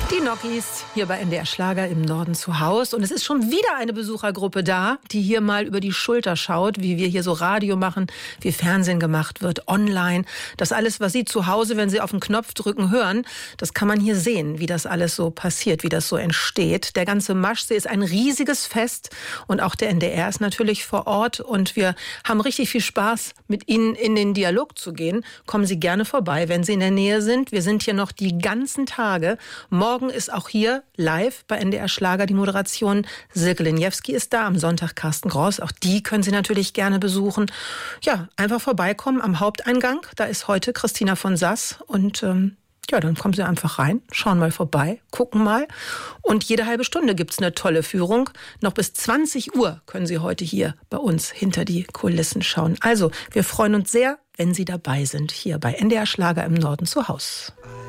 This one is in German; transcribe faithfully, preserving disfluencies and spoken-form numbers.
Die Nokis hier bei N D R Schlager im Norden zu Haus. Und es ist schon wieder eine Besuchergruppe da, die hier mal über die Schulter schaut, wie wir hier so Radio machen, wie Fernsehen gemacht wird, online. Das alles, was Sie zu Hause, wenn Sie auf den Knopf drücken, hören, das kann man hier sehen, wie das alles so passiert, wie das so entsteht. Der ganze Maschsee ist ein riesiges Fest und auch der N D R ist natürlich vor Ort. Und wir haben richtig viel Spaß, mit Ihnen in den Dialog zu gehen. Kommen Sie gerne vorbei, wenn Sie in der Nähe sind. Wir sind hier noch die ganzen Tage. Morgen ist auch hier live bei N D R Schlager die Moderation. Silke Leniewski ist da, am Sonntag Carsten Gross. Auch die können Sie natürlich gerne besuchen. Ja, einfach vorbeikommen am Haupteingang. Da ist heute Christina von Sass. Und ähm, ja, dann kommen Sie einfach rein, schauen mal vorbei, gucken mal. Und jede halbe Stunde gibt's eine tolle Führung. Noch bis zwanzig Uhr können Sie heute hier bei uns hinter die Kulissen schauen. Also, wir freuen uns sehr, wenn Sie dabei sind, hier bei N D R Schlager im Norden zu Haus.